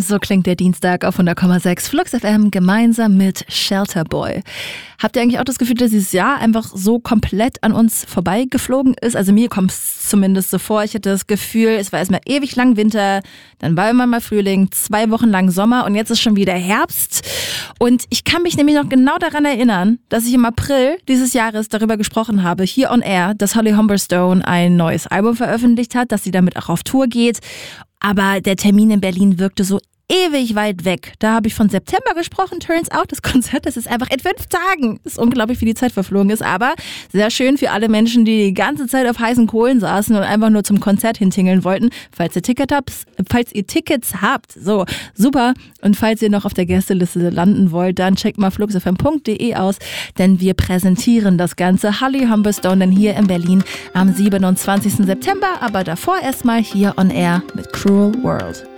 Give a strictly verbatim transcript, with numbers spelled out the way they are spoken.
So klingt der Dienstag auf hundert Komma sechs Flux F M gemeinsam mit Shelter Boy. Habt ihr eigentlich auch das Gefühl, dass dieses Jahr einfach so komplett an uns vorbeigeflogen ist? Also mir kommt es zumindest so vor. Ich hatte das Gefühl, es war erstmal ewig lang Winter, dann war immer mal Frühling, zwei Wochen lang Sommer und jetzt ist schon wieder Herbst. Und ich kann mich nämlich noch genau daran erinnern, dass ich im April dieses Jahres darüber gesprochen habe, hier on air, dass Holly Humberstone ein neues Album veröffentlicht hat, dass sie damit auch auf Tour geht. Aber der Termin in Berlin wirkte so ewig weit weg. Da habe ich von September gesprochen. Turns out, das Konzert, das ist einfach in fünf Tagen. Das ist unglaublich, wie die Zeit verflogen ist. Aber sehr schön für alle Menschen, die die ganze Zeit auf heißen Kohlen saßen und einfach nur zum Konzert hintingeln wollten. Falls ihr Ticket habt, falls ihr Tickets habt, so, super. Und falls ihr noch auf der Gästeliste landen wollt, dann checkt mal fluxfm punkt de aus, denn wir präsentieren das Ganze. Holly Humberstone dann hier in Berlin am siebenundzwanzigsten September. Aber davor erstmal hier on air mit Cruel World.